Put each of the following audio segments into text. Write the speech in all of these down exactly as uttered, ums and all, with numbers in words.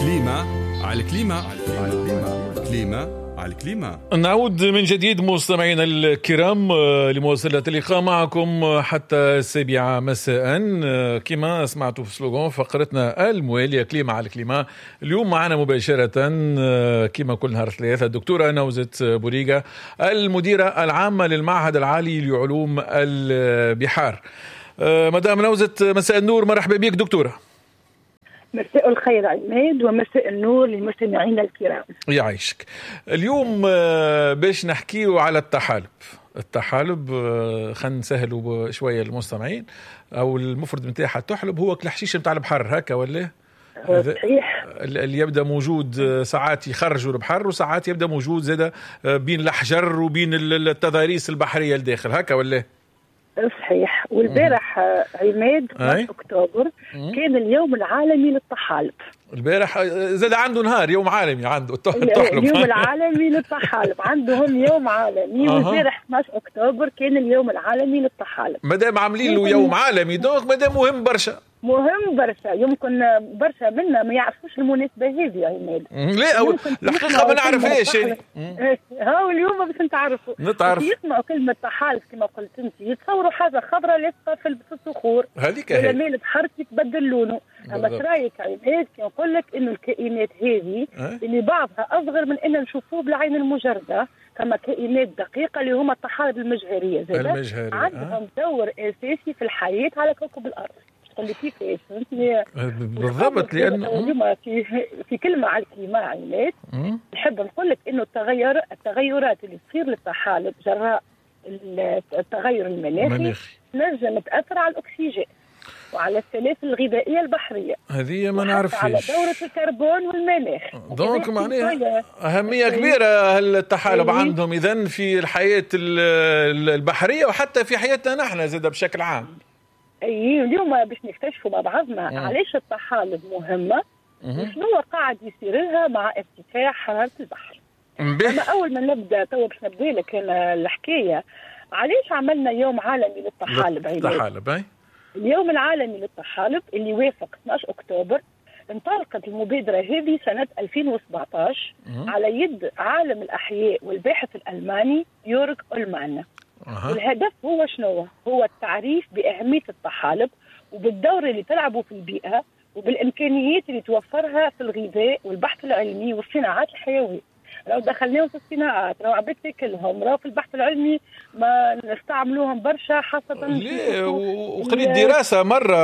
كليمة على الكليمة على الكليمة كليمة على الكليمة. نعود من جديد مستمعينا الكرام لمواصلة اللقاء معكم حتى السابعة مساء. كما سمعتوا في سلوغون فقرتنا الموالية كليمة على الكليمة. اليوم معنا مباشرة كما كل نهار ثلاثة الدكتورة نوزة بوريقة المديرة العامة للمعهد العالي لعلوم البحار. مدام نوزة مساء النور، مرحبا بك دكتورة. مساء الخير عماد ومساء النور للمستمعين الكرام. يعيشك. اليوم باش نحكيو على الطحالب. الطحالب خلينا نسهلوا شويه المستمعين، او المفرد نتاعها تحلب هو الحشيش نتاع البحر هكا ولا؟ صحيح. اللي يبدا موجود ساعات يخرجوا البحر وساعات يبدا موجود زاده بين الأحجار وبين التضاريس البحريه الداخل هكا ولا؟ صحيح. والبارح عماد في أكتوبر كان اليوم العالمي للطحالب. البارح زاد عنده نهار يوم عالمي عنده الطحلب. اليوم العالمي للطحالب عندهم يوم عالمي. والبارح اثني عشر أكتوبر كان اليوم العالمي للطحالب. مادام عاملين له يوم عالمي دونك مادام مهم برشا. مهم برشا. يمكن برشا منا ما يعرفوش المناسبة هذه يا عماد. لا أو الحقيقة ما نعرفهاش. ها اليوم باش نتعرفوا. نتعرف. يسمعوا كلمة طحالب كما قلت أنت يتصوروا حاجة خضراء لاصقة في الصخور. هذيك هي. لما البحر يتبدل لونه. أما ترايك عماد كي نقول لك إنه الكائنات هذه اللي بعضها أصغر من إن نشوفوه بالعين المجردة، كما كائنات دقيقة اللي هما الطحالب المجهرية زي المجهرية عندهم دور أساسي في الحياة على كوكب الأرض. اللي كيف ايش فهمتني بالضبط. لانه في في كلمه على الكلمه عماد نحب نقول لك انه التغير التغيرات اللي تصير للطحالب جراء التغير المناخي نجم تاثر على الاكسجين وعلى السلاسل الغذائيه البحريه. هذه ما نعرفش على دوره الكربون والمناخ. دونك معناها اهميه كبيره الطحالب عندهم اذا في الحياه البحريه وحتى في حياتنا نحن زاد بشكل عام. اي اليوم باش نكتشفوا مع بعضنا مم. علاش الطحالب مهمه وشنو قاعد يصير لها مع ارتفاع حراره البحر. اما اول ما نبدا تو باش نبدا لك الحكايه علاش عملنا يوم عالمي للطحالب. الطحالب اي اليوم العالمي للطحالب اللي وافق اثني عشر أكتوبر انطلقت المبادره هذه سنه ألفين وسبعطاش مم. على يد عالم الاحياء والباحث الالماني يورغ أولمان. أه. والهدف هو شنو؟ هو التعريف بأهمية الطحالب وبالدور اللي تلعبه في البيئة وبالإمكانيات اللي توفرها في الغذاء والبحث العلمي والصناعات الحيوية. لو دخلناهم في الصناعات لو عبيت تاكلهم لو في البحث العلمي ما نستعملوهم برشا خاصة. ليه وقريت دراسة مرة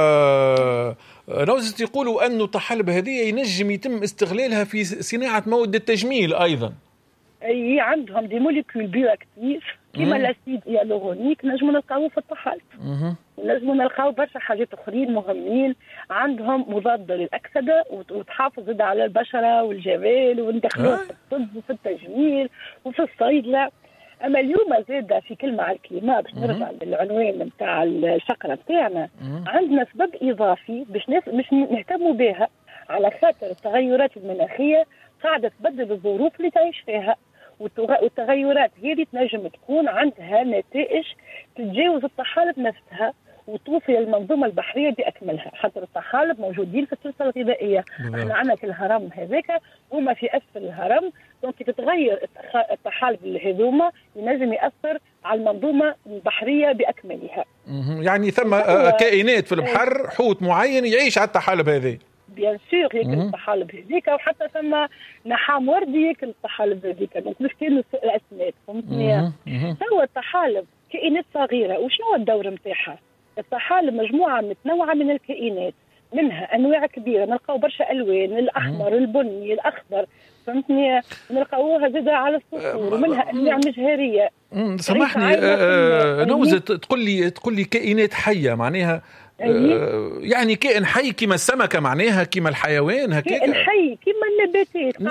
نوزت يقولوا أنه الطحالب هذه ينجم يتم استغلالها في صناعة مواد التجميل أيضا. أي عندهم دي موليكول بيوأكتيف كما الاسيد هيالورونيك نجموا نلقاوه في الطحالب. نجموا نلقاو برشا حاجات اخرين مهمين. عندهم مضاد للاكسده وتحافظ على البشره والجمال وندخلوه في الطب وفي التجميل وفي الصيدله. اما اليوم زاد في كلمه على الكلمه باش نرجع للعنوان نتاع الفقره نتاعنا عندنا سبب اضافي باش مش نهتموا بها على خاطر التغيرات المناخيه قاعده تبدل الظروف اللي تعيش فيها. والتغيرات هذه تنجم تكون عندها نتائج تتجاوز الطحالب نفسها وتوصل المنظومه البحريه باكملها. حتى الطحالب موجودين في السلسله الغذائيه. احنا عندنا في الهرم هذاك هما في اسفل الهرم دونك تتغير الطحالب هذوما ينجم ياثر على المنظومه البحريه باكملها. يعني ثم كائنات في البحر حوت معين يعيش على الطحالب هذه. بيان سور ياكل الطحالب هذيك وحتى ثم نحام وردي ياكل الطحالب هذيك دونك مش كاين الاسماك فهمتني. هو الطحالب كائنات صغيره وشنو هو الدور نتاعها؟ الطحالب مجموعه متنوعه من الكائنات منها انواع كبيره نلقاو برشا الوان الأحمر البني الأخضر فهمتني نلقاوها زاده على الصخور ومنها انواع مجهريه. سامحني نوزة تقول لي تقول لي كائنات حيه معناها آه يعني كائن حي كما السمكة معناها كما الحيوان هكذا كائن حي كما النباتات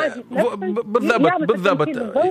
بالضبط بالضبط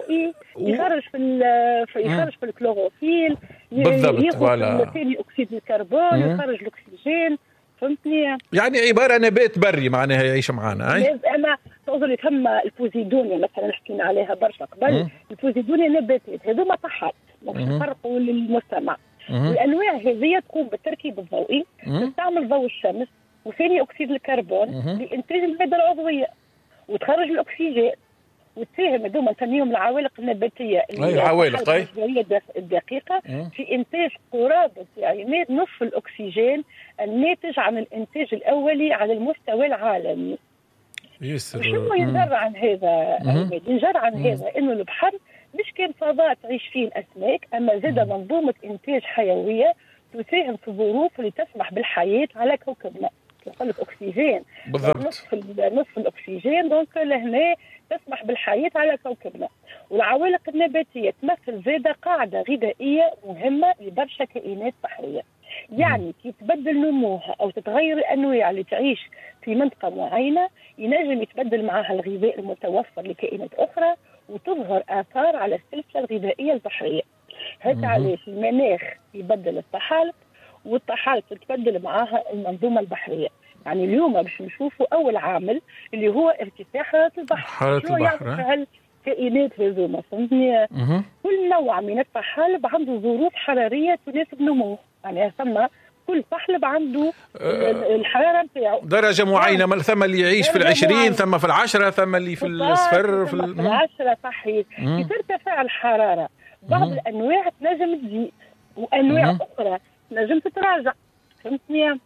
يخرج في يخرج في الكلوروفيل بالضبط فوالا ثاني اكسيد الكربون يخرج الاكسجين فهمتني. يعني عبارة نبات بري معناها يعيش معنا. أي أنا تظل ثم الفوزيدونيا مثلا حكينا عليها برشا قبل. الفوزيدونيا نباتات هذوما طحالب مش نفرقوا للمجتمع. والأنواع هذه تقوم بالتركيب الضوئي تستعمل ضوء الشمس وثاني أكسيد الكربون لإنتاج المادة العضوية. وتخرج الاكسجين، وتساهم هذوما نسميهم العوالق النباتيه اي العوالق اي الدقيقه في انتاج قرابه يعني نصف الاكسجين الناتج عن الانتاج الاولي على المستوى العالمي. يسر شنو ينجر عن هذا؟ ينجر عن هذا انه البحر مش كان فضاء تعيش فيه الاسماك، اما زاد منظومه انتاج حيويه تساهم في الظروف اللي تسمح بالحياه على كوكبنا. يقول لك اكسجين بالضبط، نصف نصف الاكسجين، دونك لهنا تسمح بالحياه على كوكبنا. والعوالق النباتيه تمثل زاده قاعده غذائيه مهمه لبرشا كائنات بحريه. يعني كي تبدل نموها او تتغير الانواع اللي تعيش في منطقه معينه، ينجم يتبدل معها الغذاء المتوفر لكائنات اخرى وتظهر اثار على السلسله الغذائيه البحريه. هذا علاش المناخ يبدل الطحالب، والطحالب تتبدل معها المنظومه البحريه. يعني اليوم باش نشوفوا اول عامل اللي هو ارتفاع حراره البحر. حراره البحر الكائنات هذوما فهمتني؟ كل نوع من الطحالب عنده ظروف حراريه تناسب نموه. يعني ثم كل طحلب عنده الحراره نتاعو درجه معينه، ثم اللي يعيش في العشرين، ثم في العشرة، ثم اللي في الصفر، في العشرة. صحيح. كي ترتفع الحراره بعض الانواع تنجم تزيد وانواع مم. اخرى تنجم تتراجع. فهمتني؟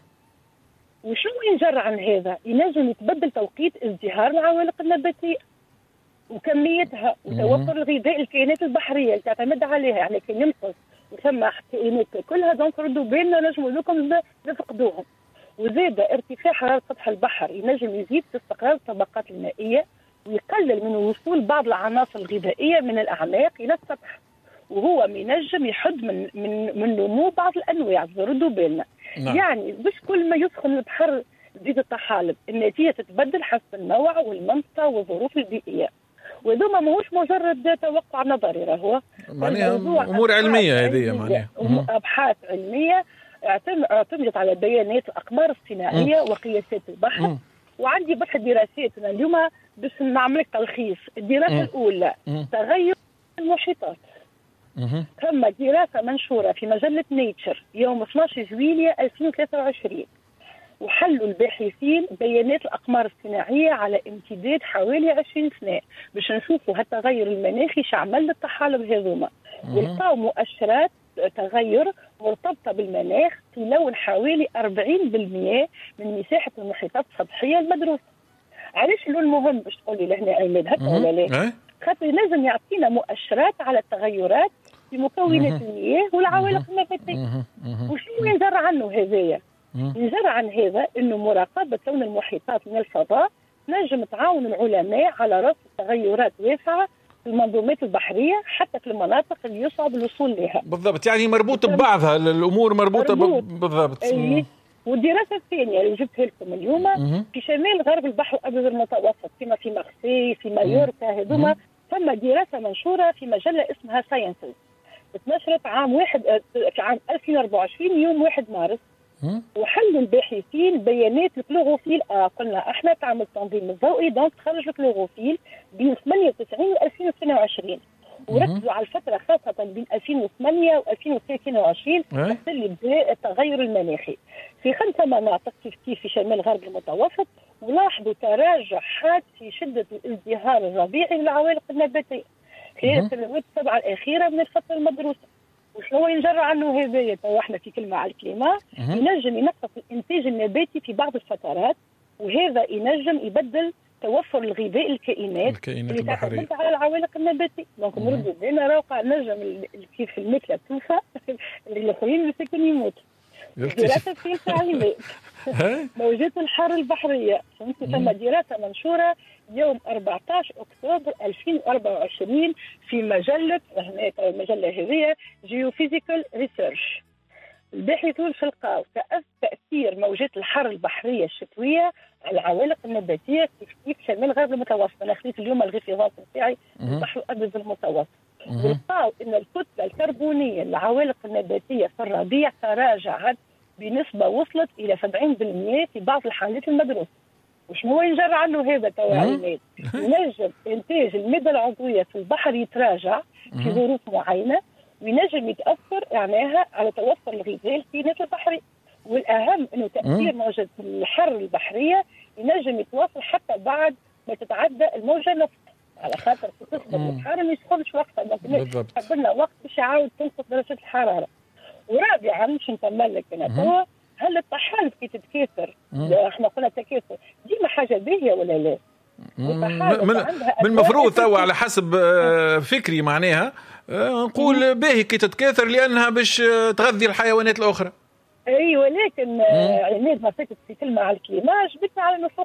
وشنو ينجر عن هذا؟ ينجم يتبدل توقيت ازدهار العوالق النباتيه وكميتها وتوفر الغذاء الكائنات البحريه اللي تعتمد عليها. يعني كي ينقص ثم كائنات كلها دونك ردوا بالنا نجموا لكم نفقدوهم. وزاد ارتفاع حراره سطح البحر ينجم يزيد في استقرار الطبقات المائيه ويقلل من وصول بعض العناصر الغذائيه من الاعماق الى السطح، وهو ينجم يحد من من من نمو بعض الانواع. ردوا بالنا. نعم. يعني مش كل ما يسخن البحر تزيد الطحالب، النتيجه تتبدل حسب النوع والمنطقه والظروف البيئيه. وهذوما ماهوش مجرد توقع نظري، راهو معناها امور علميه هذه، معناها ابحاث علميه اعتمدت على بيانات الاقمار الصناعيه وقياسات البحر. م. وعندي برشا دراسات انا اليوم باش نعمل لك تلخيص. الدراسه م. الاولى م. تغير المحيطات. ثم دراسه منشوره في مجله نيتشر يوم اثناش جويلية ألفين وثلاثة وعشرين، وحلوا الباحثين بيانات الأقمار الصناعية على امتداد حوالي عشرين سنة باش نشوفوا هالتغير المناخي شعمل للطحالب هذوما، ولقاو مؤشرات تغير مرتبطة بالمناخ في لون حوالي أربعين بالمئة من مساحة المحيطات السطحية المدروسة. علاش اللون مهم باش تقولي لهنا عماد هكا ولا لا؟ خاطر لازم يعطينا مؤشرات على التغيرات في مكونات المياه والعوالق النباتية. وشنو ينجر عنه هذايا؟ ينجر عن هذا انه مراقبه لون المحيطات من الفضاء نجم تعاون العلماء على رصد تغيرات واسعه في المنظومات البحريه حتى في المناطق اللي يصعب الوصول لها. بالضبط، يعني مربوطه ببعضها الامور، مربوطه مربوط. بالضبط. أيه. والدراسه الثانيه اللي جبتها لكم اليوم مم. في شمال غرب البحر الابيض المتوسط، كما في مارسي في مايوركا هذوما، ثم دراسه منشوره في مجله اسمها ساينسز اتنشرت عام واحد في عام ألفين وأربعة وعشرين يوم واحد مارس. وحلوا الباحثين بيانات الكلوروفيل. آه قلنا احنا تعمل التنظيم الضوئي دونك تخرج الكلوروفيل بين ثمانية وتسعين و ألفين واثنين وعشرين، وركزوا على الفتره خاصه بين ألفين وثمانية و ألفين وثلاثين وعشرين اللي بدا التغير المناخي في خمسه مناطق كيف كيف في شمال غرب المتوسط، ولاحظوا تراجع حاد في شده الازدهار الربيعي للعوالق النباتيه خلال السنوات السبعه الاخيره من الفتره المدروسه. وشنو ينجر عنه هذايا؟ تو احنا في كلمه على الكليما، ينجم ينقص الانتاج النباتي في بعض الفترات، وهذا ينجم يبدل توفر الغذاء الكائنات الكائنات اللي تعتمد على العوالق النباتيه. دونك نردوا بينا روقع نجم كيف الماكله توفى الاخرين مساكن يموتوا. دراسه في التعليمات موجات الحر البحريه، ثم دراسه منشوره يوم أربعة عشر أكتوبر ألفين وأربعة وعشرين في مجله هنا المجله هذه جيوفيزيكال ريسيرش. الباحثون لقاو تاثير موجات الحر البحريه الشتويه على العوالق النباتيه في شمال غرب المتوسط. انا خليت اليوم الغطاء نتاعي البحر الابيض المتوسط، ولقاو ان الكتله الكربونيه للعوالق النباتيه في الربيع تراجعت بنسبه وصلت الى سبعين بالمئة في بعض الحالات المدروسه. وشنو ينجر عنه هذا توعيات؟ ينجم انتاج الماده العضويه في البحر يتراجع في ظروف معينه، وينجم يتاثر معناها على توفر الغذاء الكائنات البحريه. والاهم انه تاثير موجه الحر البحريه ينجم يتواصل حتى بعد ما تتعدى الموجه نص، على خاطر تصبر الحراره ما يسخنش وقتها، لكن تحب لنا وقت باش يعاود تنقص درجه الحراره. ورابعا باش نكمل لك انا توا، هل الطحالب كي تتكاثر احنا قلنا تكاثر ديما حاجه باهيه ولا لا؟ من المفروض توا على حسب فكري معناها نقول باهي كي تتكاثر لانها باش تغذي الحيوانات الاخرى. اي ولكن عماد ما فاتت في كلمه على الكليماج، جبتنا على